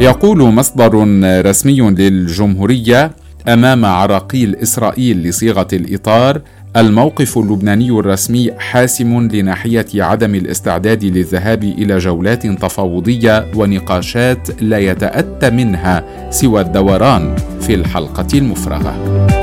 يقول مصدر رسمي للجمهورية أمام عراقيل إسرائيل لصيغة الإطار: الموقف اللبناني الرسمي حاسم لناحية عدم الاستعداد للذهاب إلى جولات تفاوضية ونقاشات لا يتأتى منها سوى الدوران في الحلقة المفرغة.